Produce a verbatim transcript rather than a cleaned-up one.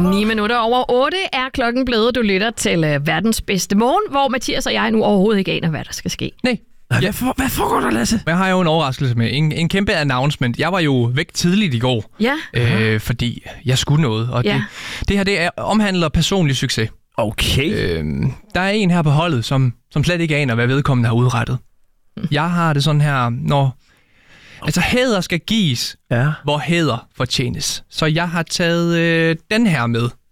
ni minutter over otte er klokken blevet. Du lytter til uh, verdens bedste morgen, hvor Mathias og jeg nu overhovedet ikke aner, hvad der skal ske. Nej. Ja. Hvad, for, hvad foregår der, Lasse? Jeg har jo en overraskelse med. En, en kæmpe announcement. Jeg var jo væk tidligt i går, Ja. øh, fordi jeg skulle noget. Og Ja. det, det her det er, omhandler personlig succes. Okay. Øh, der er en her på holdet, som, som slet ikke aner, hvad vedkommende har udrettet. Jeg har det sådan her, når... Altså, hæder skal gives, Ja. hvor hæder fortjenes. Så jeg har taget øh, den her med.